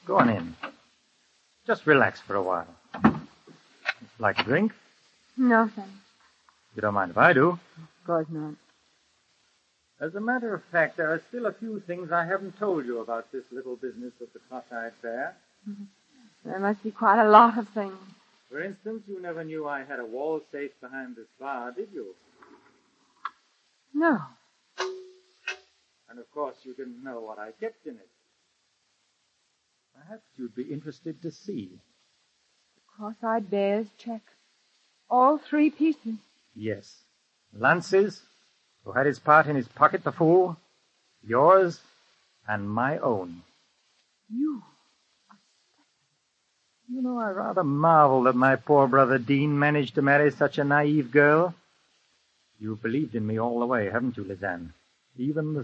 Go on in. Just relax for a while. Like a drink? No, thanks. You don't mind if I do? Of course not. As a matter of fact, there are still a few things I haven't told you about this little business of the Cross-Eyed Bear. There must be quite a lot of things. For instance, you never knew I had a wall safe behind this bar, did you? No. And of course, you didn't know what I kept in it. Perhaps you'd be interested to see. The Cross-Eyed Bear's check. All 3 pieces. Yes. Lance's, who had his part in his pocket, the fool, yours, and my own. You. You know, I rather marvel that my poor brother Dean managed to marry such a naive girl. You've believed in me all the way, haven't you, Lizanne? Even the